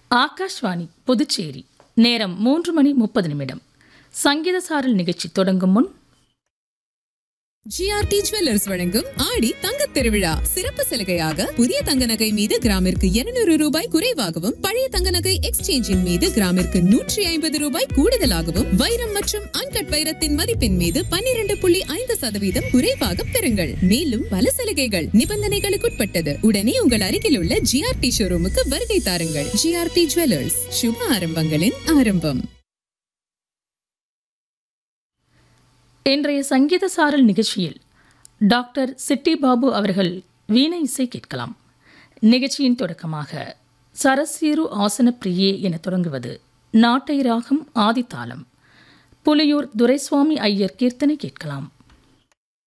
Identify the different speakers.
Speaker 1: ஆகாஷ்வாணி புதுச்சேரி. நேரம் 3:30 சங்கீத சாரல் நிகழ்ச்சி தொடங்கும் முன்
Speaker 2: ஜிஆர்டி ஜுவல்லர்ஸ் வழங்கும் ஆடி தங்கத் திருவிழா சிறப்பு சலுகையாக புதிய தங்க நகை மீது கிராமிற்கு 200 ரூபாய் குறைவாகவும், பழைய தங்க நகை எக்ஸ்சேஞ்சின் மீது கிராமிற்கு 150 ரூபாய் கூடுதலாகவும், வைரம் மற்றும் அன்கட் வைரத்தின் மதிப்பின் மீது 12.5% குறைவாக பெறுங்கள். மேலும் பல சலுகைகள் நிபந்தனைகளுக்குட்பட்டது. உடனே உங்கள் அருகில் உள்ள ஜிஆர்டி ஷோரூமுக்கு வருகை தாருங்கள். ஜிஆர்டி ஜுவல்லர்ஸ், சுப ஆரம்பங்களின் ஆரம்பம்.
Speaker 1: இன்றைய சங்கீத சாரல் நிகழ்ச்சியில் டாக்டர் சிட்டி பாபு அவர்கள் வீணை இசை கேட்கலாம். நிகழ்ச்சியின் தொடக்கமாக சரசீரு ஆசன பிரியே என தொடங்குவது நாட்டை ராகம் ஆதித்தாளம். புலியூர் துரைசுவாமி ஐயர் கீர்த்தனை கேட்கலாம்.